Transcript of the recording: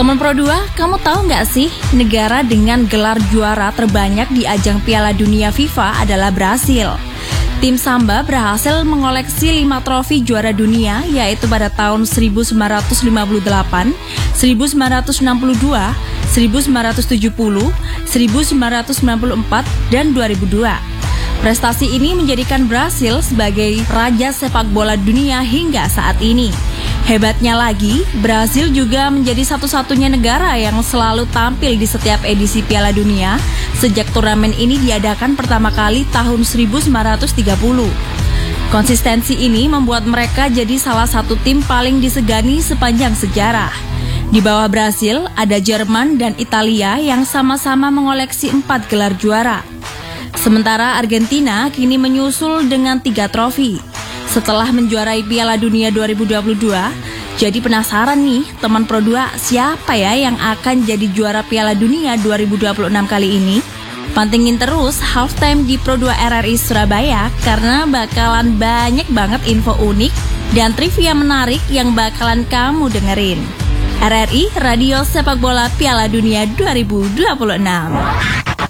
Teman Pro 2, kamu tahu nggak sih negara dengan gelar juara terbanyak di ajang Piala Dunia FIFA adalah Brasil. Tim Samba berhasil mengoleksi 5 trofi juara dunia, yaitu pada tahun 1958, 1962, 1970, 1994, dan 2002. Prestasi ini menjadikan Brasil sebagai raja sepak bola dunia hingga saat ini. Hebatnya lagi, Brasil juga menjadi satu-satunya negara yang selalu tampil di setiap edisi Piala Dunia sejak turnamen ini diadakan pertama kali tahun 1930. Konsistensi ini membuat mereka jadi salah satu tim paling disegani sepanjang sejarah. Di bawah Brasil, ada Jerman dan Italia yang sama-sama mengoleksi 4 gelar juara. Sementara Argentina kini menyusul dengan 3 trofi. Setelah menjuarai Piala Dunia 2022, jadi penasaran nih teman Pro 2, siapa ya yang akan jadi juara Piala Dunia 2026 kali ini? Pantengin terus Halftime di Pro 2 RRI Surabaya karena bakalan banyak banget info unik dan trivia menarik yang bakalan kamu dengerin. RRI Radio Sepak Bola Piala Dunia 2026.